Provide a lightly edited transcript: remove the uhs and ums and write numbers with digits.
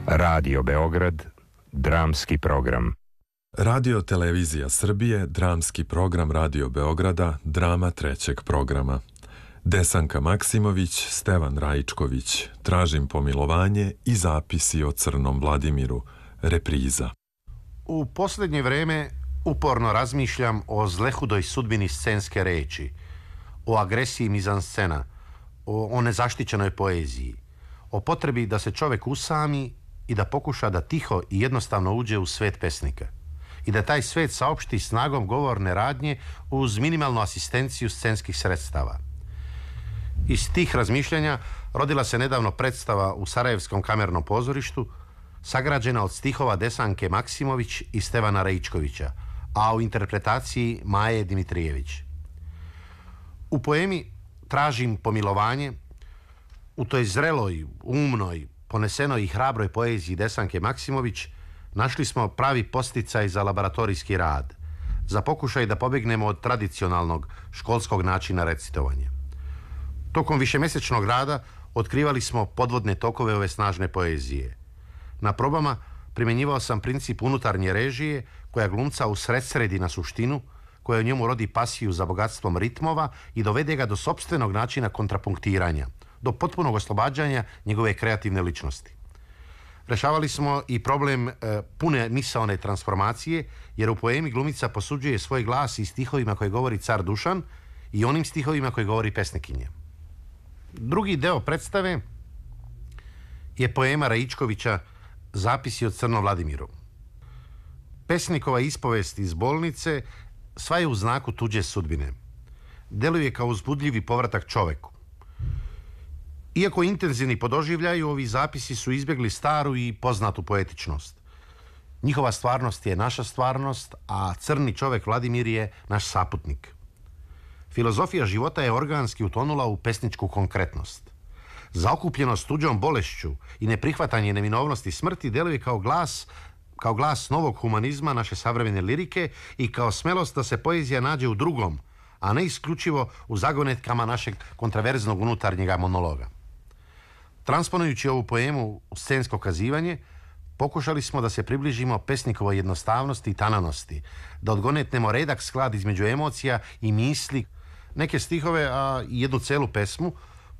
Radio Beograd, dramski program. Radio Televizija Srbije, dramski program Radio Beograda, drama trećeg programa. Desanka Maksimović, Stevan Rajičković, Tražim pomilovanje i zapisi o Crnom Vladimiru, repriza. U posljednje vreme uporno razmišljam o zlehudoj sudbini scenske reči, o agresiji mizanscena, o nezaštićenoj poeziji, o potrebi da se čovjek usami i da pokuša da tiho i jednostavno uđe u svet pesnika i da taj svet saopšti snagom govorne radnje uz minimalnu asistenciju scenskih sredstava. Iz tih razmišljanja rodila se nedavno predstava u Sarajevskom kamernom pozorištu, sagrađena od stihova Desanke Maksimović i Stevana Rajičkovića, a u interpretaciji Maje Dimitrijević. U poemi Tražim pomilovanje, u toj zreloj, umnoj, ponesenoj i hrabroj poeziji Desanke Maksimović našli smo pravi posticaj za laboratorijski rad, za pokušaj da pobjegnemo od tradicionalnog školskog načina recitovanja. Tokom višemjesečnog rada otkrivali smo podvodne tokove ove snažne poezije. Na probama primjenjivao sam princip unutarnje režije koja glumca usredsredi na suštinu, koja u njemu rodi pasiju za bogatstvom ritmova i dovede ga do sopstvenog načina kontrapunktiranja, do potpunog oslobađanja njegove kreativne ličnosti. Rešavali smo i problem pune misaone transformacije, jer u poemi glumica posuđuje svoj glas i stihovima koje govori car Dušan i onim stihovima koje govori pesnikinja. Drugi deo predstave je poema Rajičkovića Zapisi o Crnom Vladimiru. Pesnikova ispovest iz bolnice sva je u znaku tuđe sudbine. Deluje kao uzbudljivi povratak čoveku. Iako intenzivni po doživljaju, ovi zapisi su izbjegli staru i poznatu poetičnost. Njihova stvarnost je naša stvarnost, a crni čovek Vladimir je naš saputnik. Filozofija života je organski utonula u pesničku konkretnost. Zaokupljenost tuđom bolešću i neprihvatanje neminovnosti smrti deluje kao glas novog humanizma naše savremene lirike i kao smelost da se poezija nađe u drugom, a ne isključivo u zagonetkama našeg kontraverznog unutarnjega monologa. Transponujući ovu poemu u scensko kazivanje, pokušali smo da se približimo pesnikovoj jednostavnosti i tananosti, da odgonetnemo redak sklad između emocija i misli, neke stihove, a i jednu celu pesmu,